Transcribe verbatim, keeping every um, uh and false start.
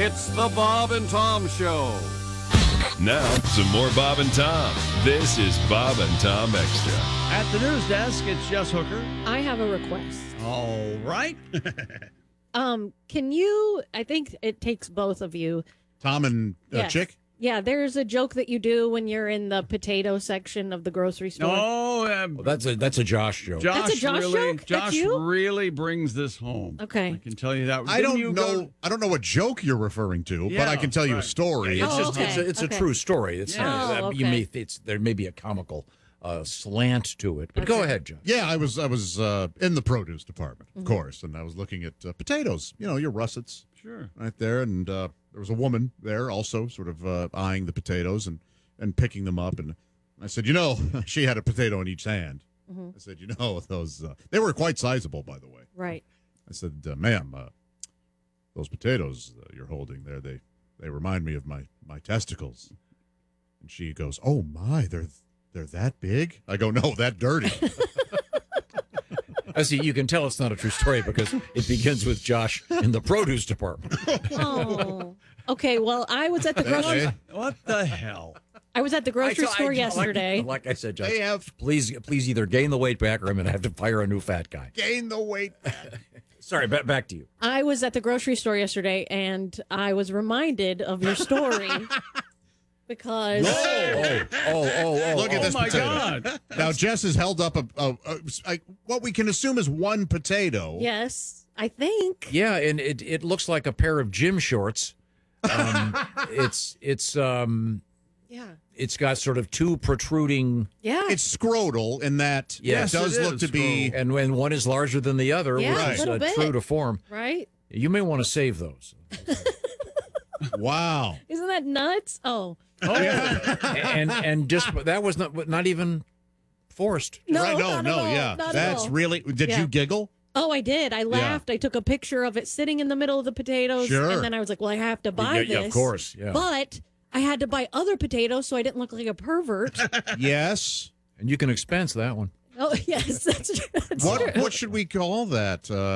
It's the Bob and Tom Show. Now, some more Bob and Tom. This is Bob and Tom Extra. At the news desk, it's Jess Hooker. I have a request. All right. Um, can you, I think it takes both of you. Tom and uh, Yes. Chick? Yeah, there's a joke that you do when you're in the potato section of the grocery store. No, uh, Well, that's a that's a Josh joke. Josh That's a Josh really, joke? That's Josh you? really brings this home. Okay. I can tell you that. I Didn't don't you know. go- I don't know what joke you're referring to, Yeah, but I can tell you right. a story. It's Oh, just it's okay, a, it's okay. a true story. It's Yeah. uh, Oh, you okay. may it's there may be a comical uh, slant to it, but go Okay. ahead, Josh. Yeah, I was I was uh, in the produce department, of Mm-hmm. course, and I was looking at uh, potatoes. You know, your russets Sure. right there, and uh, there was a woman there also, sort of uh, eyeing the potatoes and and picking them up. And I said, you know, she had a potato in each hand. Mm-hmm. I said, you know, those uh, they were quite sizable, by the way. Right. I said, uh, ma'am, uh, those potatoes uh, you're holding there, they they remind me of my my testicles. And she goes, oh my, they're they're that big? I go, no, that dirty. I see. You can tell it's not a true story because it begins with Josh in the produce department. Oh. Okay, well, I was at the grocery Hey, What the hell? I was at the grocery I- I- store like- yesterday. Like, I said, Josh, They have- please please either gain the weight back or I'm going to have to fire a new fat guy. Gain the weight. Sorry, back back to you. I was at the grocery store yesterday and I was reminded of your story because Oh, oh, oh, oh. Look at oh. this Oh, my potato. God. Now, Jess has held up a, a, a, a what we can assume is one potato. yes, I think. Yeah, and it, it looks like a pair of gym shorts. Um, it's it's um Yeah. it's got sort of two protruding, Yeah. It's scrotal in that Yes, it does it look is to be. and when one is larger than the other, Yeah, which a is little uh, bit. true to form. right? You may want to save those. Wow. Isn't that nuts? Oh. Oh, yeah. and and just that was not not even forced. No, right, no, not no, at all, yeah. not at That's all. really. Did Yeah. you giggle? Oh, I did. I laughed. I took a picture of it sitting in the middle of the potatoes. Sure. And then I was like, well, I have to buy Yeah, this. yeah, of course, yeah. But I had to buy other potatoes so I didn't look like a pervert. Yes. And you can expense that one. Oh, yes. That's, that's What what should we call that? Uh,